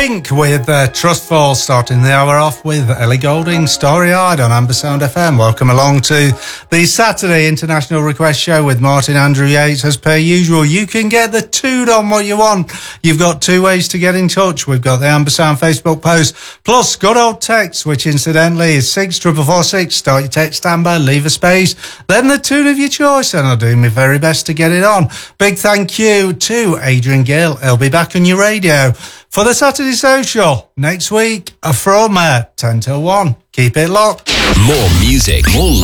Pink with Trustful, starting the hour off with Ellie Goulding, Starry Eyed on Ambersound FM. Welcome along to the Saturday International Request Show with Martin Andrew Yates. As per usual, you can get the tune on what you want. You've got two ways to get in touch. We've got the Ambersound Facebook post, plus good old text, which incidentally is 64446. Start your text standby, leave a space, then the tune of your choice, and I'll do my very best to get it on. Big thank you to Adrian Gill. He'll be back on your radio for the Saturday Social next week from 10 till 1. Keep it locked. More music, more